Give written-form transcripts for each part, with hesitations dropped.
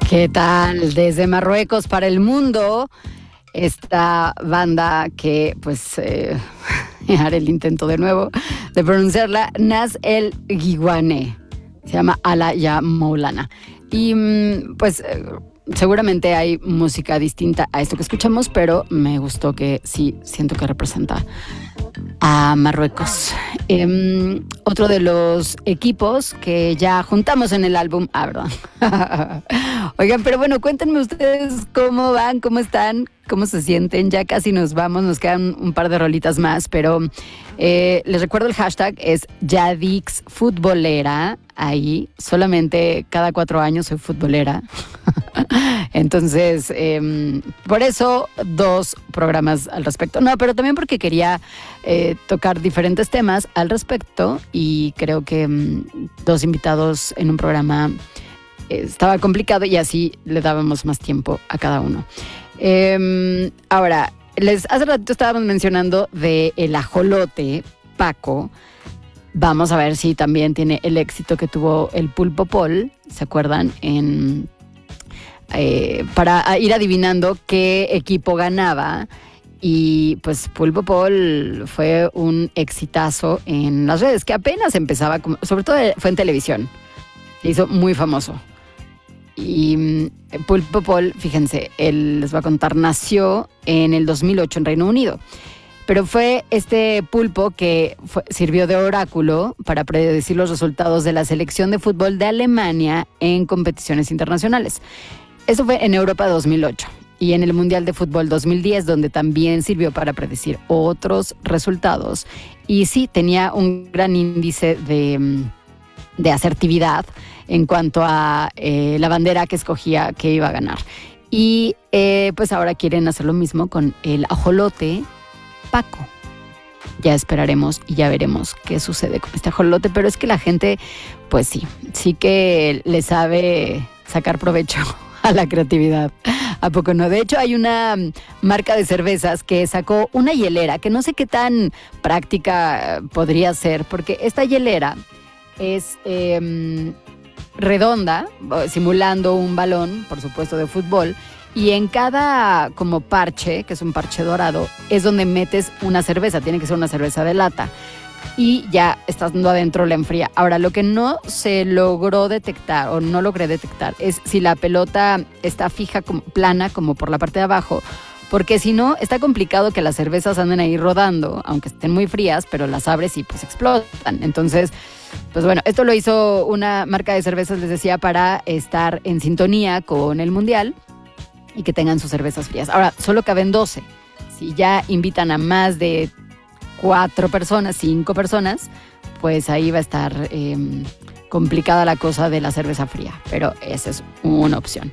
¿Qué tal? Desde Marruecos para el mundo, esta banda que, pues, haré el intento de nuevo de pronunciarla, Nas El Ghiwane. Se llama Ala Ya Maulana. Y, pues, seguramente hay música distinta a esto que escuchamos, pero me gustó que sí, siento que representa a Marruecos. Otro de los equipos que ya juntamos en el álbum. Perdón. Oigan, pero bueno, cuéntenme ustedes cómo van, cómo están, cómo se sienten. Ya casi nos vamos, nos quedan un par de rolitas más, pero les recuerdo el hashtag es YadixFutbolera. Ahí solamente cada 4 años soy futbolera. Entonces, por eso 2 programas al respecto. No, pero también porque quería tocar diferentes temas al respecto y creo que 2 invitados en un programa estaba complicado y así le dábamos más tiempo a cada uno. Ahora, hace ratito estábamos mencionando de el ajolote, Paco. Vamos a ver si también tiene el éxito que tuvo el Pulpo Pol, ¿se acuerdan? Para ir adivinando qué equipo ganaba. Y pues Pulpo Pol fue un exitazo en las redes, que apenas empezaba, sobre todo fue en televisión. Se hizo muy famoso. Y Pulpo Pol, fíjense, él les va a contar, nació en el 2008 en Reino Unido. Pero fue este pulpo que sirvió de oráculo para predecir los resultados de la selección de fútbol de Alemania en competiciones internacionales. Eso fue en Europa 2008 y en el Mundial de Fútbol 2010, donde también sirvió para predecir otros resultados. Y sí, tenía un gran índice de asertividad en cuanto a la bandera que escogía que iba a ganar. Y pues ahora quieren hacer lo mismo con el ajolote Paco. Ya esperaremos y ya veremos qué sucede con este ajolote, pero es que la gente, pues sí que le sabe sacar provecho a la creatividad. ¿A poco no? De hecho, hay una marca de cervezas que sacó una hielera que no sé qué tan práctica podría ser, porque esta hielera es redonda, simulando un balón, por supuesto, de fútbol, y en cada como parche, que es un parche dorado, es donde metes una cerveza. Tiene que ser una cerveza de lata. Y ya estando adentro la enfría. Ahora, lo que no se logró detectar o no logré detectar es si la pelota está fija, como plana, como por la parte de abajo. Porque si no, está complicado que las cervezas anden ahí rodando, aunque estén muy frías, pero las abres y pues explotan. Entonces, pues bueno, esto lo hizo una marca de cervezas, les decía, para estar en sintonía con el Mundial y que tengan sus cervezas frías. Ahora, solo caben 12. Si ya invitan a más de 4 personas, 5 personas, pues ahí va a estar complicada la cosa de la cerveza fría. Pero esa es una opción.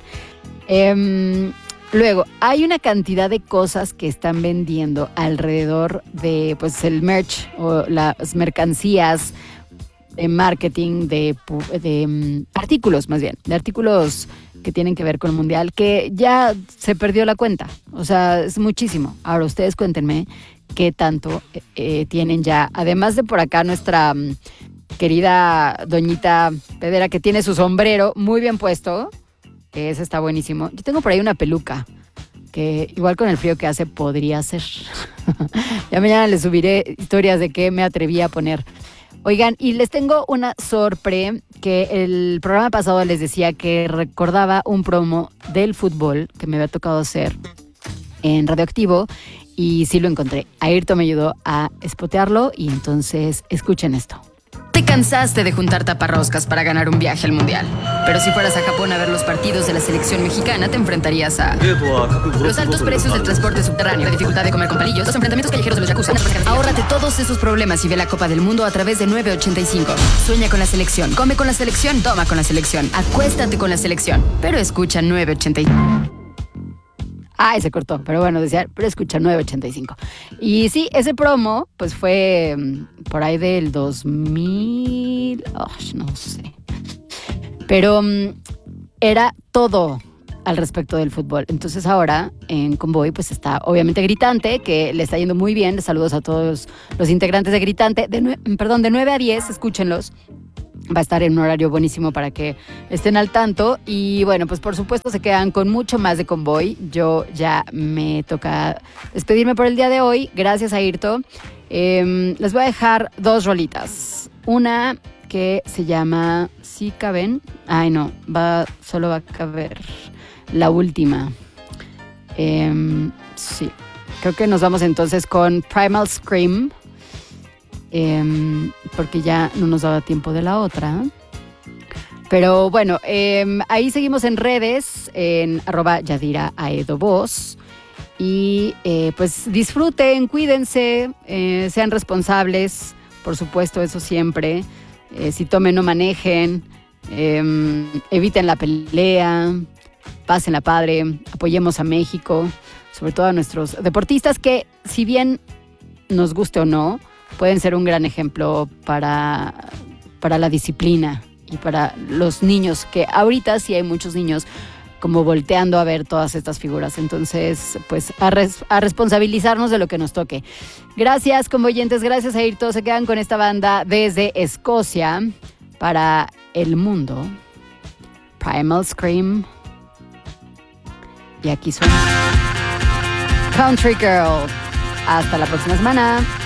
Luego, hay una cantidad de cosas que están vendiendo alrededor de, pues, el merch o las mercancías de marketing, de artículos más bien, de artículos que tienen que ver con el Mundial, que ya se perdió la cuenta. O sea, es muchísimo. Ahora, ustedes cuéntenme qué tanto tienen ya. Además de por acá nuestra querida doñita Pedera, que tiene su sombrero muy bien puesto, que ese está buenísimo. Yo tengo por ahí una peluca, que igual con el frío que hace podría ser. Ya mañana les subiré historias de qué me atreví a poner. Oigan, y les tengo una sorpresa, que el programa pasado les decía que recordaba un promo del fútbol que me había tocado hacer en Radioactivo, y sí lo encontré. Ayrton me ayudó a spotearlo y entonces escuchen esto. Te cansaste de juntar taparroscas para ganar un viaje al Mundial. Pero si fueras a Japón a ver los partidos de la selección mexicana, te enfrentarías a los altos precios del transporte subterráneo, la dificultad de comer con palillos, los enfrentamientos callejeros de los yakuza. Ahórrate todos esos problemas y ve la Copa del Mundo a través de 985. Sueña con la selección, come con la selección, toma con la selección, acuéstate con la selección. Pero escucha 985. Ay, se cortó, pero bueno, decía, pero escucha 985. Y sí, ese promo, pues fue por ahí del 2000, no sé. Pero era todo al respecto del fútbol. Entonces ahora en Convoy pues está obviamente Gritante, que le está yendo muy bien. Saludos a todos los integrantes de Gritante. De 9 a 10, escúchenlos. Va a estar en un horario buenísimo para que estén al tanto. Y bueno, pues por supuesto se quedan con mucho más de Convoy. Yo ya me toca despedirme por el día de hoy. Gracias, Airto. Les voy a dejar 2 rolitas. Una que se llama ¿Sí caben? Ay, no, solo va a caber la última. Sí, creo que nos vamos entonces con Primal Scream, porque ya no nos daba tiempo de la otra. Pero bueno, ahí seguimos en redes, en @YadiraAedoVoz. Y pues disfruten, cuídense, sean responsables, por supuesto, eso siempre. Si tomen, no manejen, eviten la pelea, pásenla padre, apoyemos a México, sobre todo a nuestros deportistas que, si bien nos guste o no, pueden ser un gran ejemplo para la disciplina y para los niños, que ahorita sí hay muchos niños como volteando a ver todas estas figuras. Entonces, pues a responsabilizarnos de lo que nos toque. Gracias, convoyentes, gracias, Airto. Se quedan con esta banda desde Escocia para el mundo. Primal Scream. Y aquí suena Country Girl. Hasta la próxima semana.